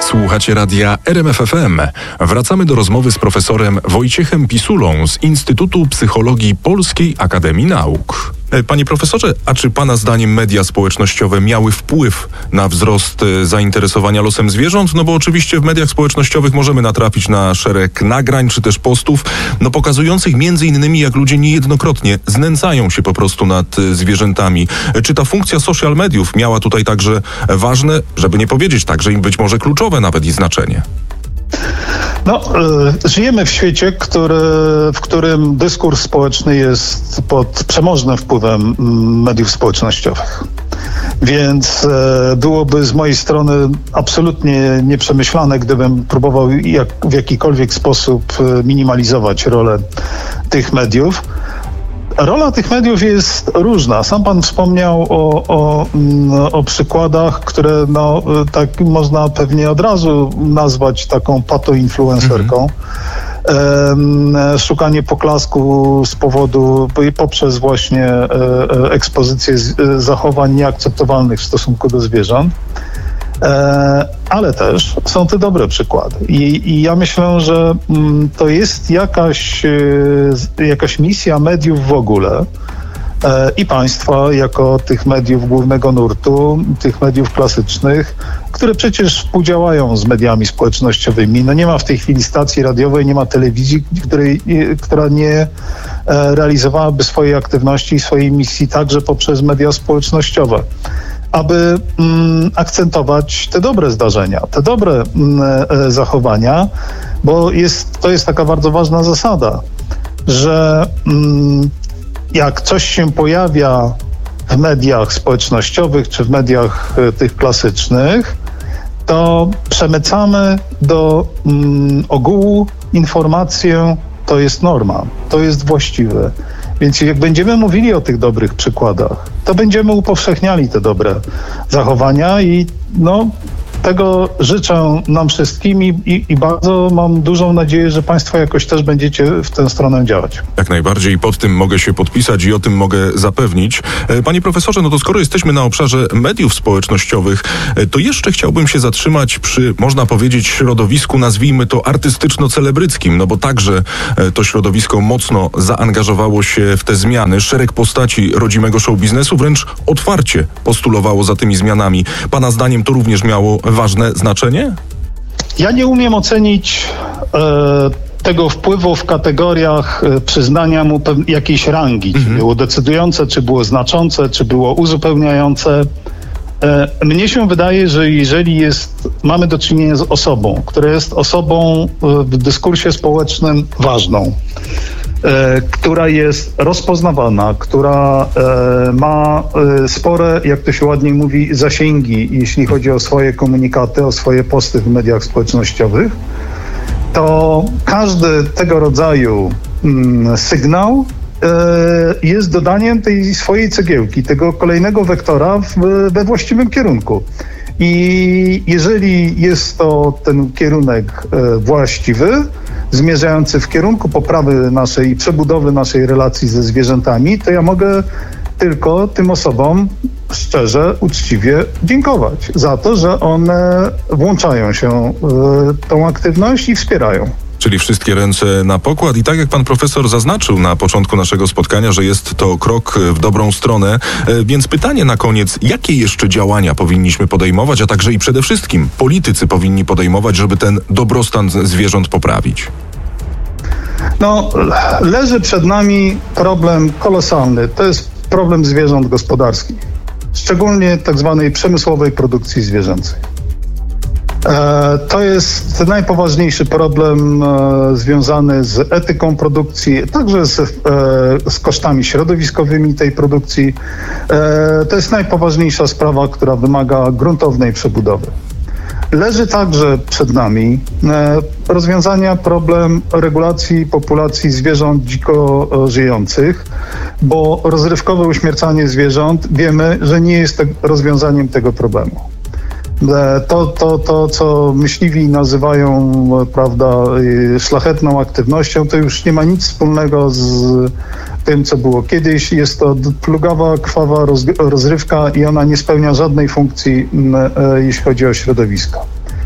Słuchacie radia RMF FM. Wracamy do rozmowy z profesorem Wojciechem Pisulą z Instytutu Psychologii Polskiej Akademii Nauk. Panie profesorze, a czy pana zdaniem media społecznościowe miały wpływ na wzrost zainteresowania losem zwierząt? No bo oczywiście w mediach społecznościowych możemy natrafić na szereg nagrań czy też postów, pokazujących między innymi, jak ludzie niejednokrotnie znęcają się po prostu nad zwierzętami. Czy ta funkcja social mediów miała tutaj także ważne, żeby nie powiedzieć także i być może kluczowe nawet i znaczenie? Żyjemy w świecie, w którym dyskurs społeczny jest pod przemożnym wpływem mediów społecznościowych. Więc byłoby z mojej strony absolutnie nieprzemyślane, gdybym próbował w jakikolwiek sposób minimalizować rolę tych mediów. Rola tych mediów jest różna. Sam pan wspomniał o przykładach, które tak można pewnie od razu nazwać taką patoinfluencerką. Szukanie poklasku z powodu, poprzez właśnie ekspozycję zachowań nieakceptowalnych w stosunku do zwierząt. Ale też są te dobre przykłady. I ja myślę, że to jest jakaś misja mediów w ogóle i państwa jako tych mediów głównego nurtu, tych mediów klasycznych, które przecież współdziałają z mediami społecznościowymi. Nie ma w tej chwili stacji radiowej, nie ma telewizji, która nie realizowałaby swojej aktywności i swojej misji także poprzez media społecznościowe, aby akcentować te dobre zdarzenia, te dobre zachowania, bo to jest taka bardzo ważna zasada, że jak coś się pojawia w mediach społecznościowych czy w mediach tych klasycznych, to przemycamy do ogółu informację, to jest norma, to jest właściwe. Więc jak będziemy mówili o tych dobrych przykładach, to będziemy upowszechniali te dobre zachowania i tego życzę nam wszystkim i bardzo mam dużą nadzieję, że państwo jakoś też będziecie w tę stronę działać. Jak najbardziej, pod tym mogę się podpisać i o tym mogę zapewnić. Panie profesorze, to skoro jesteśmy na obszarze mediów społecznościowych, to jeszcze chciałbym się zatrzymać przy, można powiedzieć, środowisku, nazwijmy to artystyczno-celebryckim, bo także to środowisko mocno zaangażowało się w te zmiany. Szereg postaci rodzimego show biznesu wręcz otwarcie postulowało za tymi zmianami. Pana zdaniem to również miało ważne znaczenie? Ja nie umiem ocenić tego wpływu w kategoriach przyznania mu jakiejś rangi. Czy było decydujące, czy było znaczące, czy było uzupełniające. Mnie się wydaje, że jeżeli mamy do czynienia z osobą, która jest osobą w dyskursie społecznym ważną, która jest rozpoznawana, która ma spore, jak to się ładnie mówi, zasięgi, jeśli chodzi o swoje komunikaty, o swoje posty w mediach społecznościowych, to każdy tego rodzaju sygnał jest dodaniem tej swojej cegiełki, tego kolejnego wektora we właściwym kierunku. I jeżeli jest to ten kierunek właściwy, zmierzający w kierunku poprawy naszej, przebudowy naszej relacji ze zwierzętami, to ja mogę tylko tym osobom szczerze, uczciwie dziękować za to, że one włączają się w tą aktywność i wspierają. Czyli wszystkie ręce na pokład i tak jak pan profesor zaznaczył na początku naszego spotkania, że jest to krok w dobrą stronę, więc pytanie na koniec, jakie jeszcze działania powinniśmy podejmować, a także i przede wszystkim politycy powinni podejmować, żeby ten dobrostan zwierząt poprawić? Leży przed nami problem kolosalny, to jest problem zwierząt gospodarskich, szczególnie tak zwanej przemysłowej produkcji zwierzęcej. To jest najpoważniejszy problem związany z etyką produkcji, także z kosztami środowiskowymi tej produkcji. To jest najpoważniejsza sprawa, która wymaga gruntownej przebudowy. Leży także przed nami rozwiązania problem regulacji populacji zwierząt dziko żyjących, bo rozrywkowe uśmiercanie zwierząt wiemy, że nie jest rozwiązaniem tego problemu. To, co myśliwi nazywają, szlachetną aktywnością, to już nie ma nic wspólnego z tym, co było kiedyś. Jest to plugawa, krwawa rozrywka i ona nie spełnia żadnej funkcji, jeśli chodzi o środowisko.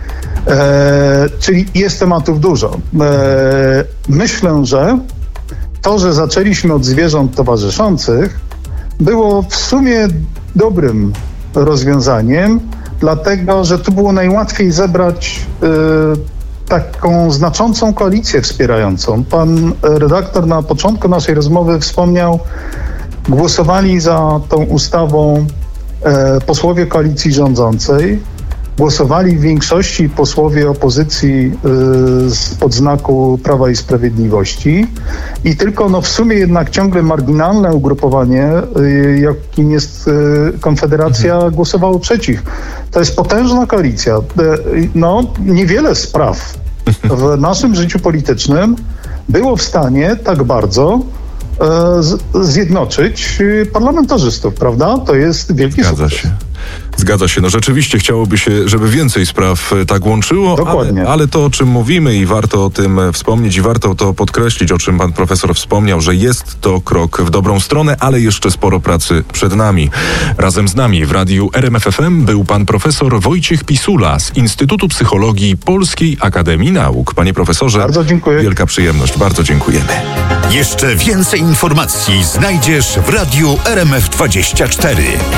Czyli jest tematów dużo. Myślę, że to, że zaczęliśmy od zwierząt towarzyszących, było w sumie dobrym rozwiązaniem, dlatego że tu było najłatwiej zebrać taką znaczącą koalicję wspierającą. Pan redaktor na początku naszej rozmowy wspomniał, głosowali za tą ustawą posłowie koalicji rządzącej, głosowali w większości posłowie opozycji spod znaku Prawa i Sprawiedliwości i tylko w sumie jednak ciągle marginalne ugrupowanie, jakim jest Konfederacja, głosowało przeciw. To jest potężna koalicja. Niewiele spraw w naszym życiu politycznym było w stanie tak bardzo zjednoczyć parlamentarzystów, prawda? To jest wielki sukces. Zgadza się. Rzeczywiście chciałoby się, żeby więcej spraw tak łączyło, ale to, o czym mówimy i warto o tym wspomnieć i warto to podkreślić, o czym pan profesor wspomniał, że jest to krok w dobrą stronę, ale jeszcze sporo pracy przed nami. Razem z nami w radiu RMF FM był pan profesor Wojciech Pisula z Instytutu Psychologii Polskiej Akademii Nauk. Panie profesorze, bardzo dziękuję. Wielka przyjemność. Bardzo dziękujemy. Jeszcze więcej informacji znajdziesz w radiu RMF24.